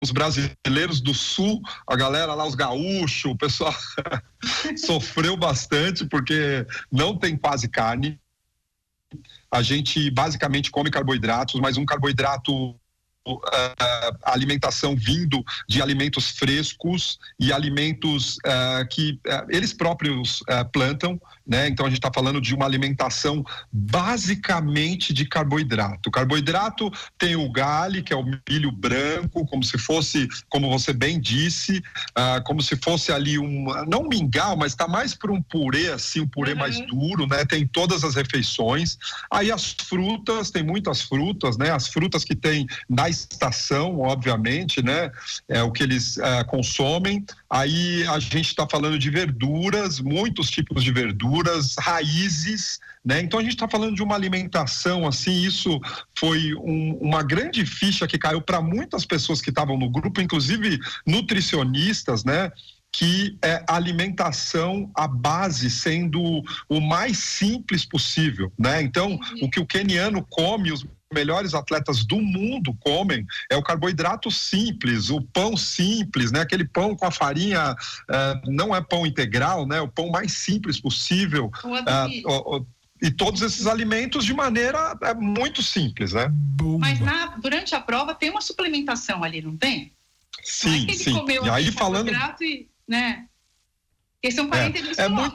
os brasileiros do sul, a galera lá, os gaúchos, o pessoal sofreu bastante porque não tem quase carne. A gente basicamente come carboidratos, mas um carboidrato, alimentação vindo de alimentos frescos e alimentos que eles próprios plantam, né? Então a gente está falando de uma alimentação basicamente de carboidrato. O carboidrato tem o galho, que é o milho branco, como se fosse, como você bem disse, como se fosse ali não um mingau, mas está mais para um purê, assim, um purê mais duro, né? Tem todas as refeições. Aí as frutas, tem muitas frutas, né? As frutas que tem na estação, obviamente, né? É o que eles consomem. Aí a gente está falando de verduras, muitos tipos de verduras, raízes, né? Então a gente está falando de uma alimentação, assim, isso foi uma grande ficha que caiu para muitas pessoas que estavam no grupo, inclusive nutricionistas, né? Que é alimentação, a base sendo o mais simples possível, né? Então, o que o queniano come, os melhores atletas do mundo comem, é o carboidrato simples, o pão simples, né? Aquele pão com a farinha, não é pão integral, né? O pão mais simples possível. E todos esses alimentos de maneira muito simples, né? Mas durante a prova tem uma suplementação ali, não tem? Sim, não é sim. Comeu e aí falando, né? Esse é um parênteses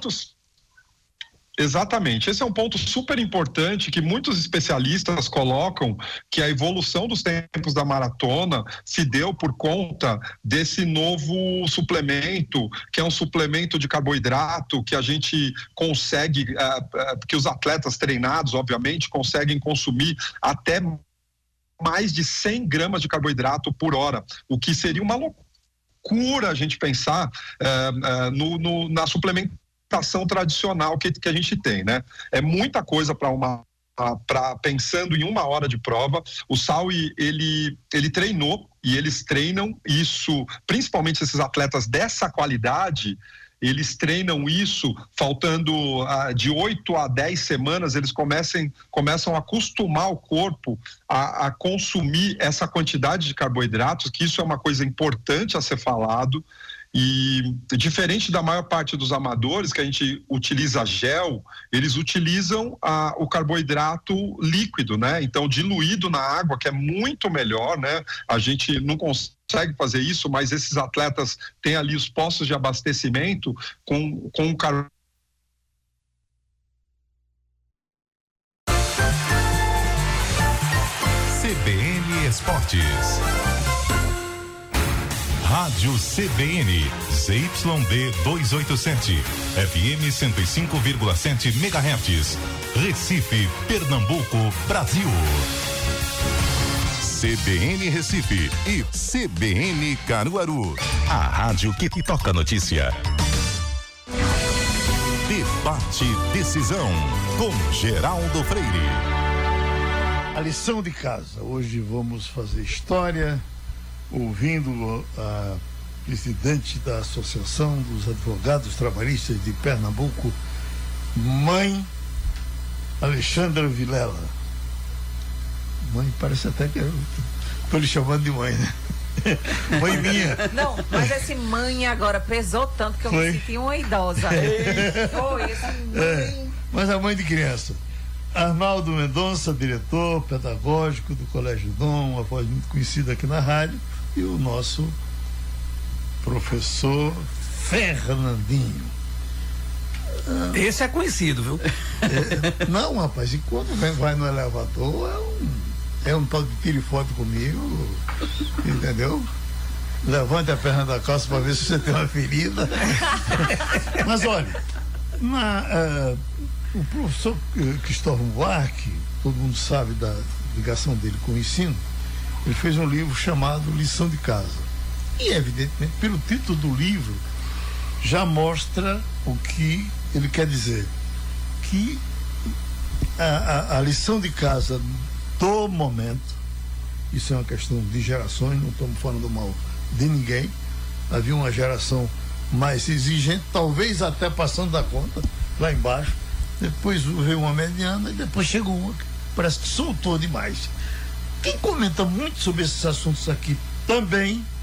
Exatamente, esse é um ponto super importante que muitos especialistas colocam, que a evolução dos tempos da maratona se deu por conta desse novo suplemento, que é um suplemento de carboidrato que a gente consegue, que os atletas treinados, obviamente, conseguem consumir até mais de 100 gramas de carboidrato por hora, o que seria uma loucura a gente pensar na suplementação tradicional que a gente tem, né? É muita coisa pensando em 1 hora de prova. O Saui, ele treinou, e eles treinam isso, principalmente esses atletas dessa qualidade, eles treinam isso faltando de 8 a 10 semanas, eles começam a acostumar o corpo a consumir essa quantidade de carboidratos, que isso é uma coisa importante a ser falado. E diferente da maior parte dos amadores, que a gente utiliza gel, eles utilizam o carboidrato líquido, né? Então, diluído na água, que é muito melhor, né? A gente não consegue fazer isso, mas esses atletas têm ali os postos de abastecimento com o carboidrato. CBN Esportes. Rádio CBN, ZYD 287, FM 105,7 MHz, Recife, Pernambuco, Brasil. CBN Recife e CBN Caruaru, a rádio que toca notícia. Debate Decisão, com Geraldo Freire. A lição de casa, hoje vamos fazer história, ouvindo a presidente da Associação dos Advogados Trabalhistas de Pernambuco, mãe Alexandra Vilela. Mãe, parece até que eu estou lhe chamando de mãe, né? Mãe minha. Não, mas esse mãe agora pesou tanto que eu me senti uma idosa. Foi, esse mãe. Mas a mãe de criança. Arnaldo Mendonça, diretor pedagógico do Colégio Dom, uma voz muito conhecida aqui na rádio, e o nosso professor Fernandinho. Esse é conhecido, viu? Não, rapaz, e quando vai no elevador, é um tal de tire foto comigo, entendeu? Levante a perna da calça para ver se você tem uma ferida. Mas olha, o professor Cristóvão Buarque, todo mundo sabe da ligação dele com o ensino, ele fez um livro chamado Lição de Casa. E, evidentemente, pelo título do livro, já mostra o que ele quer dizer. Que a lição de casa do momento, isso é uma questão de gerações, não estamos falando mal de ninguém. Havia uma geração mais exigente, talvez até passando da conta, lá embaixo. Depois veio uma mediana e depois chegou uma que parece que soltou demais. Quem comenta muito sobre esses assuntos aqui também